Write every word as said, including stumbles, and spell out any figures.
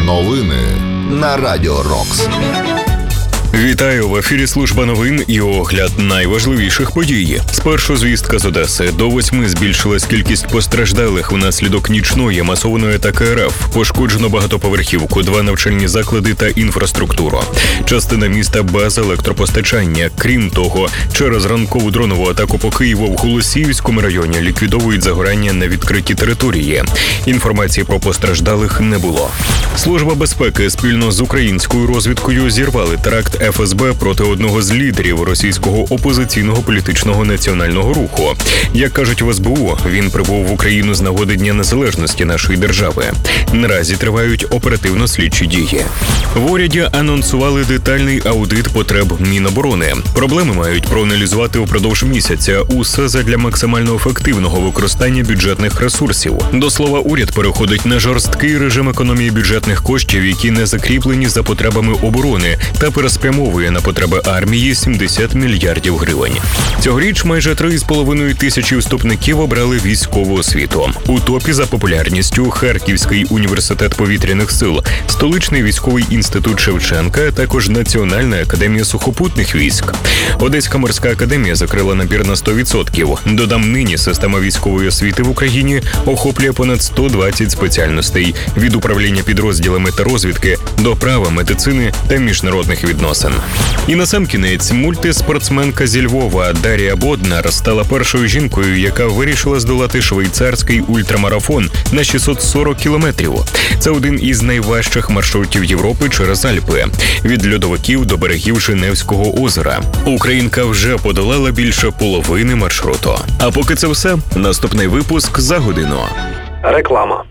Новини на Радіо Рокс. Вітаю! В ефірі служба новин і огляд найважливіших подій. Спершу звістка з Одеси. До восьми збільшилась кількість постраждалих внаслідок нічної масованої атаки РФ. Пошкоджено багатоповерхівку, два навчальні заклади та інфраструктуру. Частина міста без електропостачання. Крім того, через ранкову дронову атаку по Києву в Голосіївському районі ліквідовують загорання на відкритій території. Інформації про постраждалих не було. Служба безпеки спільно з українською розвідкою зірвали теракт еф ес бе проти одного з лідерів російського опозиційного політичного національного руху. Як кажуть в ес бе у, він прибув в Україну з нагоди Дня Незалежності нашої держави. Наразі тривають оперативно-слідчі дії. В уряді анонсували детальний аудит потреб Міноборони. Проблеми мають проаналізувати упродовж місяця. Усе задля максимально ефективного використання бюджетних ресурсів. До слова, уряд переходить на жорсткий режим економії бюджетних коштів, які не закріплені за потребами оборони, та переспрямовує на потреби армії сімдесят мільярдів гривень. Цьогоріч майже три з половиною тисячі вступників обрали військову освіту. У топі за популярністю Харківський університет повітряних сил, столичний військовий інститут Шевченка, а також Національна академія сухопутних військ. Одеська морська академія закрила набір на сто відсотків. Додам, нині система військової освіти в Україні охоплює понад сто двадцять спеціальностей – від управління підрозділами та розвідки до права, медицини та міжнародних відносин. І насамкінець, мультиспортсменка зі Львова Дар'я Боднар стала першою жінкою, яка вирішила здолати швейцарський ультрамарафон на шістсот сорок кілометрів. Це один із найважчих маршрутів Європи через Альпи – від льодовиків до берегів Женевського озера. Українка вже подолала більше половини маршруту. А поки це все, наступний випуск за годину. Реклама.